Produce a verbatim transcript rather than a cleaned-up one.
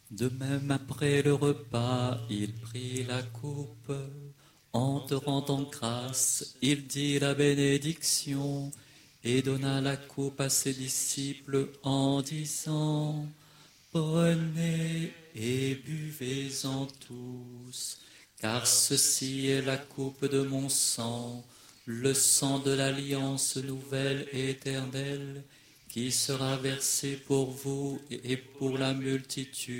De même, après le repas, il prit la coupe. En te rendant grâce, il dit la bénédiction et donna la coupe à ses disciples en disant : Prenez et buvez-en tous, car ceci est la coupe de mon sang, le sang de l'alliance nouvelle et éternelle, qui sera versé pour vous et pour la multitude